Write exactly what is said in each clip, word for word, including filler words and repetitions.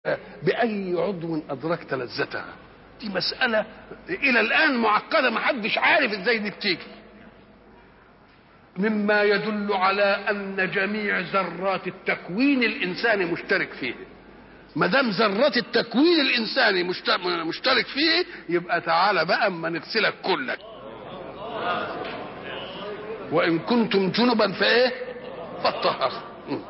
بأي عضو أدركت لذتها؟ دي مسألة إلى الآن معقدة، ما حدش عارف إزاي دي بتيجي، مما يدل على أن جميع ذرات التكوين الإنساني مشترك فيه. ما دام ذرات التكوين الإنساني مشترك فيه، يبقى تعالى بقى أما نغسلك كلك. وإن كنتم جنبا فإيه؟ فاطهروا.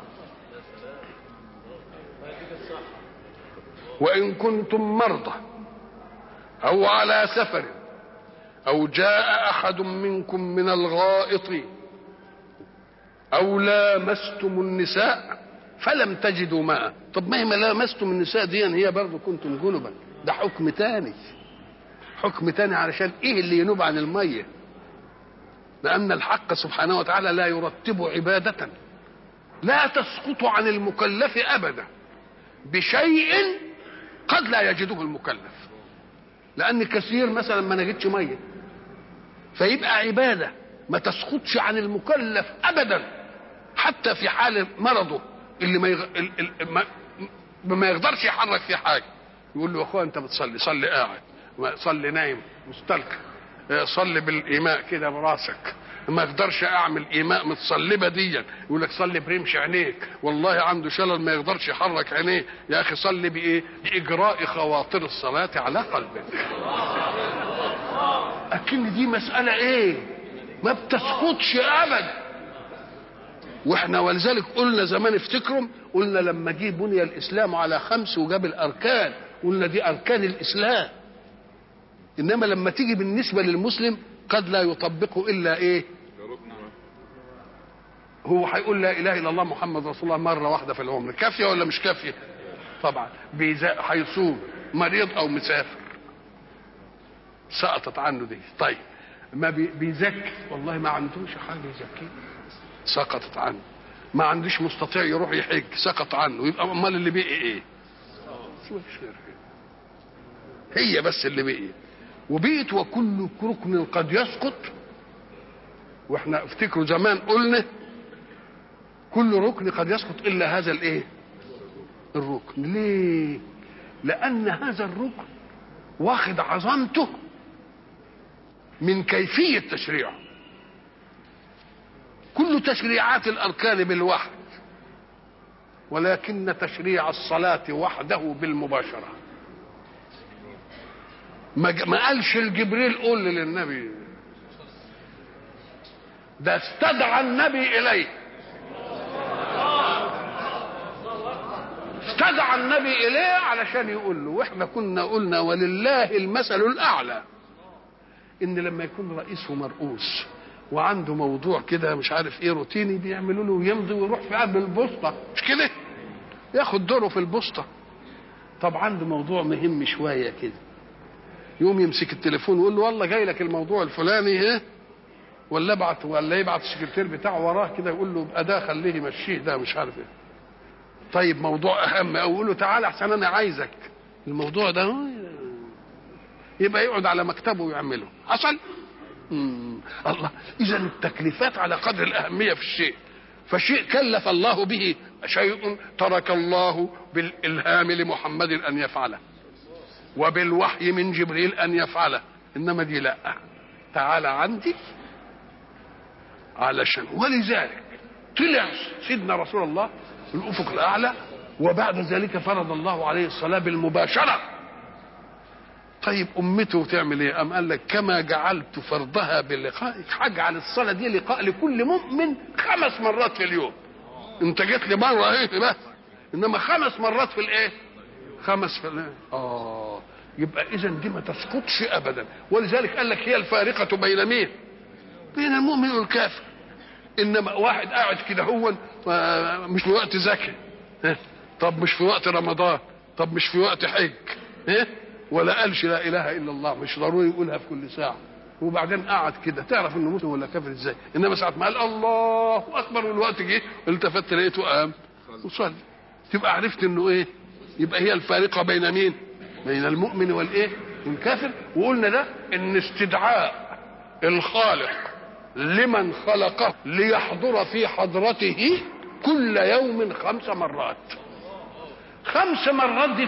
وإن كنتم مرضى أو على سفر أو جاء أحد منكم من الغائط أو لامستم النساء فلم تجدوا ماء. طب ما هي لامستم النساء دي هي برضو كنتم جنبا، ده حكم تاني، حكم تاني علشان إيه اللي ينوب عن المية؟ لأن الحق سبحانه وتعالى لا يرتب عبادة لا تسقط عن المكلف أبدا بشيء قد لا يجده المكلف. لأن كثير مثلا ما نجدش مية، فيبقى عبادة ما تسقطش عن المكلف أبدا حتى في حال مرضه اللي ما, يغ... ما... ما يقدرش يحرك في حاجة. يقول له يا أخوان أنت بتصلي، صلي قاعد، صلي نايم مستلقي، صلي بالإيماء كده براسك، ما يقدرش اعمل ايماء متصلبه دي، يقول لك صلي برمش عينيك، والله عنده شلل ما يقدرش يحرك عينيه، يا اخي صلي بايه؟ باجراء خواطر الصلاه على قلبك. اكن دي مساله ايه؟ ما بتسقطش ابدا. واحنا ولذلك قلنا زمان افتكروا، قلنا لما جه بني الاسلام على خمس وجاب الاركان، قلنا دي اركان الاسلام، انما لما تيجي بالنسبه للمسلم قد لا يطبق الا ايه؟ هو هيقول لا اله الا الله محمد رسول الله مره واحده في العمر، كافيه ولا مش كافيه؟ طبعا. هيصوم مريض او مسافر سقطت عنه دي. طيب ما بيزكي، والله ما عندوش حاجه يزكيه سقطت عنه. ما عندوش مستطيع يروح يحج سقط عنه. يبقى امال اللي بقي ايه؟ هي بس اللي بقي. وبقيت وكل ركن قد يسقط. واحنا افتكروا زمان قلنا كل ركن قد يسقط الا هذا الايه؟ الركن. ليه؟ لان هذا الركن واخد عظمته من كيفيه تشريعه. كل تشريعات الاركان بالوحد، ولكن تشريع الصلاه وحده بالمباشره. ما قالش الجبريل قول للنبي، ده استدعى النبي اليه، استدعى النبي اليه علشان يقول له. واحنا كنا قلنا ولله المثل الاعلى ان لما يكون رئيس ومرؤوس وعنده موضوع كده مش عارف ايه روتيني بيعملوا له ويمضي ويروح في قلب البوسطه، مش كده؟ ياخد دوره في البوسطه. طب عنده موضوع مهم شويه كده، يوم يمسك التليفون ويقول له والله جاي لك الموضوع الفلاني، ايه ولا ابعت، ولا يبعت السكرتير بتاعه وراه كده يقول له ابقى ده خليه يمشيه ده مش عارف ايه. طيب موضوع اهم او يقول له تعالى احسن انا عايزك الموضوع ده، يبقى يقعد على مكتبه ويعمله. حصل؟ مم. الله. اذا التكليفات على قدر الاهميه في الشيء، فشيء كلف الله به شيء ترك الله بالالهام لمحمد ان يفعله وبالوحي من جبريل ان يفعله، انما دي لا، تعالى عندي علشان. ولذلك طلع سيدنا رسول الله الافق الاعلى، وبعد ذلك فرض الله عليه الصلاه بالمباشره. طيب امته تعمل ايه؟ ام قال لك كما جعلت فرضها بلقائك هجعل الصلاه دي لقاء لكل مؤمن خمس مرات في اليوم. انت جيت لي مره ايه بس، انما خمس مرات في الايه؟ خمس في الايه؟ اه يبقى اذا دي ما تسقطش ابدا. ولذلك قال لك هي الفارقه بين مين؟ بين المؤمن والكافر. انما واحد قاعد كده هو مش في وقت زكاه، طب مش في وقت رمضان، طب مش في وقت حج، ولا قالش لا اله الا الله، مش ضروري يقولها في كل ساعه، وبعدين قعد كده، تعرف انه مسلم ولا كافر ازاي؟ انما ساعه ما قال الله اكبر والوقت جه التفت لقيته قام وصلي، تبقى عرفت انه ايه؟ يبقى هي الفارقه بين مين؟ بين المؤمن والايه؟ والكافر. وقلنا ده ان استدعاء الخالق لمن خلقه ليحضر في حضرته كل يوم خمس مرات. خمس مرات دي